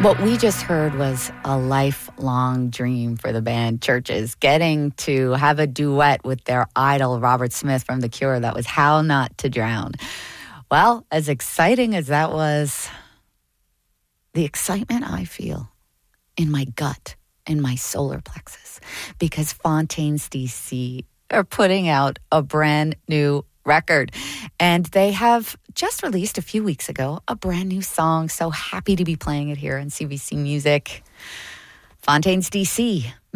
What we just heard was a lifelong dream for the band Churches, getting to have a duet with their idol, Robert Smith from The Cure. That was How Not to Drown. Well, as exciting as that was, the excitement I feel in my gut, in my solar plexus, because Fontaines DC are putting out a brand new record. And they have just released a few weeks ago a brand new song. So happy to be playing it here on CBC Music. Fontaines DC,